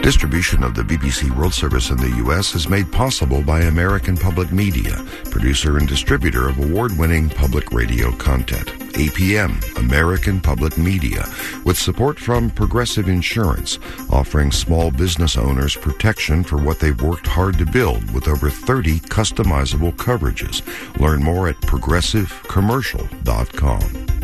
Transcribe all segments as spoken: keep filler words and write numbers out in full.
Distribution of the B B C World Service in the U S is made possible by American Public Media, producer and distributor of award-winning public radio content. A P M, American Public Media, with support from Progressive Insurance, offering small business owners protection for what they've worked hard to build with over thirty customizable coverages. Learn more at progressive commercial dot com.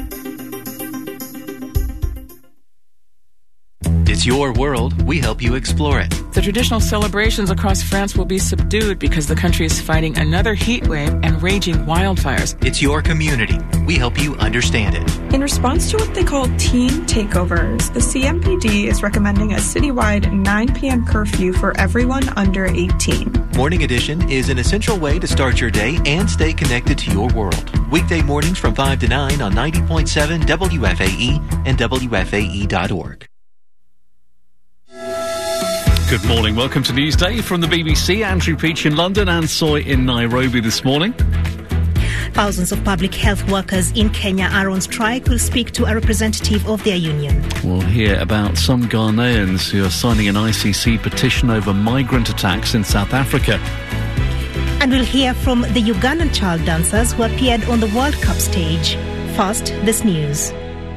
It's your world. We help you explore it. The traditional celebrations across France will be subdued because the country is fighting another heat wave and raging wildfires. It's your community. We help you understand it. In response to what they call teen takeovers, the C M P D is recommending a citywide nine p.m. curfew for everyone under eighteen. Morning Edition is an essential way to start your day and stay connected to your world. Weekday mornings from five to nine on ninety point seven W F A E and W F A E dot org. Good morning. Welcome to Newsday from the B B C. Andrew Peach in London and Soy in Nairobi this morning. Thousands of public health workers in Kenya are on strike. We'll speak to a representative of their union. We'll hear about some Ghanaians who are signing an I C C petition over migrant attacks in South Africa. And we'll hear from the Ugandan child dancers who appeared on the World Cup stage. First, this news.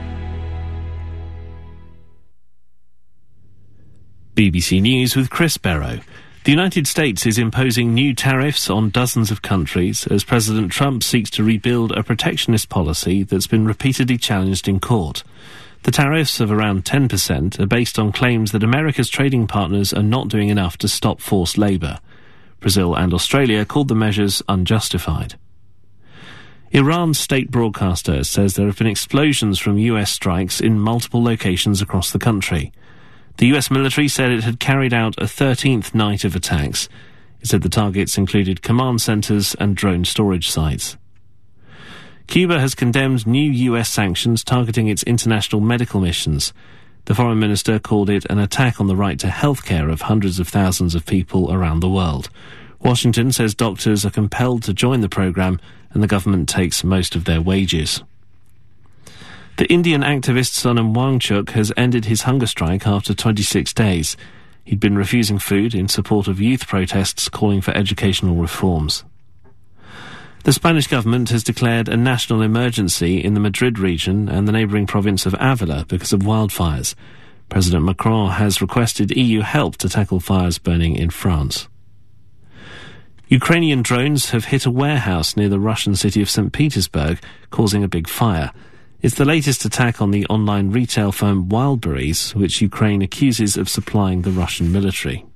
B B C News with Chris Barrow. The United States is imposing new tariffs on dozens of countries as President Trump seeks to rebuild a protectionist policy that's been repeatedly challenged in court. The tariffs of around ten percent are based on claims that America's trading partners are not doing enough to stop forced labour. Brazil and Australia called the measures unjustified. Iran's state broadcaster says there have been explosions from U S strikes in multiple locations across the country. The U S military said it had carried out a thirteenth night of attacks. It said the targets included command centres and drone storage sites. Cuba has condemned new U S sanctions targeting its international medical missions. The foreign minister called it an attack on the right to health care of hundreds of thousands of people around the world. Washington says doctors are compelled to join the programme and the government takes most of their wages. The Indian activist Sonam Wangchuk has ended his hunger strike after twenty-six days. He'd been refusing food in support of youth protests calling for educational reforms. The Spanish government has declared a national emergency in the Madrid region and the neighbouring province of Avila because of wildfires. President Macron has requested E U help to tackle fires burning in France. Ukrainian drones have hit a warehouse near the Russian city of Saint Petersburg, causing a big fire. It's the latest attack on the online retail firm Wildberries, which Ukraine accuses of supplying the Russian military.